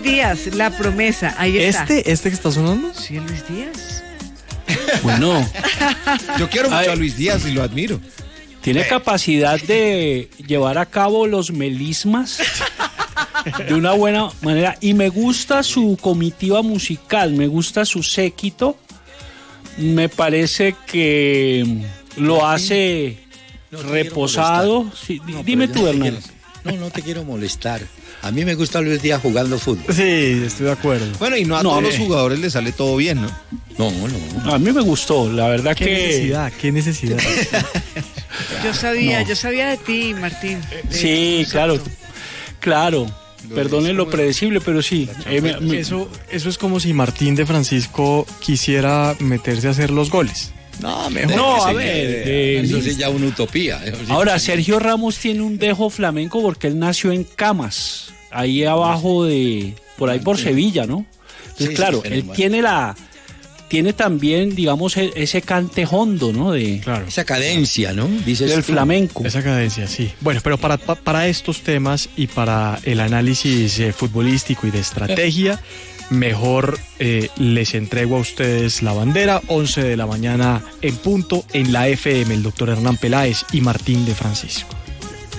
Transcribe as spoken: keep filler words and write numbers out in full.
Díaz, La Promesa, ahí está. ¿Este? ¿Este que está sonando? Sí, Luis Díaz. Bueno, Yo quiero mucho Ay. a Luis Díaz y lo admiro. tiene capacidad de llevar a cabo los melismas de una buena manera. Y me gusta su comitiva musical, me gusta su séquito. Me parece que lo hace No te reposado. Sí, No, dime pero tú, yo no te Hernán. quiero- No, no te quiero molestar. A mí me gusta Luis Díaz jugando fútbol. Sí, estoy de acuerdo. Bueno, y no a No, todos los eh. jugadores les sale todo bien, ¿no? No, no. A mí me gustó, la verdad ¿Qué que... necesidad? ¿Qué necesidad? Yo sabía, No. yo sabía de ti, Martín. de Sí, tu claro, concepto. claro. Perdone lo predecible, pero sí. eh, me- me- Eso, eso es como si Martín de Francisco quisiera meterse a hacer los goles. No, mejor. No, que a se ver, quede. eh, Eso sí ya una utopía. Eso sí. Ahora, Sergio Ramos tiene un dejo flamenco porque él nació en Camas, ahí abajo de, por ahí por Sevilla, ¿no? Entonces, Sí, claro, sí, él bueno. tiene la, tiene también, digamos, e- ese cante hondo, ¿no? De, Claro. Esa cadencia, ¿no? Dices del tú. flamenco. Esa cadencia, sí. Bueno, pero para, pa- para estos temas y para el análisis eh, futbolístico y de estrategia, mejor eh, les entrego a ustedes la bandera, once de la mañana en punto, en la F M, el doctor Hernán Peláez y Martín de Francisco.